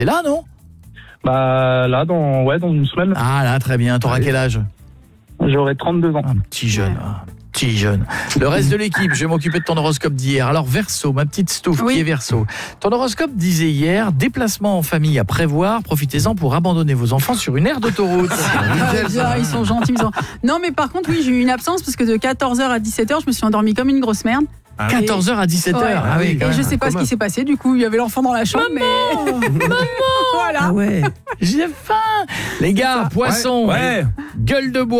T'es là, non? Bah là, dans une semaine. Ah là, très bien. T'auras quel âge? J'aurai 32 ans. Un petit jeune. Petit jeune. Le reste de l'équipe, je vais m'occuper de ton horoscope d'hier. Alors Verseau, ma petite Stouff qui est Verseau. Ton horoscope disait hier, déplacement en famille à prévoir, profitez-en pour abandonner vos enfants sur une aire d'autoroute. Ils sont gentils. Non, mais par contre, oui, j'ai eu une absence parce que de 14h à 17h, je me suis endormie comme une grosse merde. 14h à 17h. Ouais. Ah oui, et je sais pas ce qui s'est passé, du coup, il y avait l'enfant dans la chambre. Maman Voilà. Ah ouais, j'ai faim. Les gars, poisson, gueule de bois.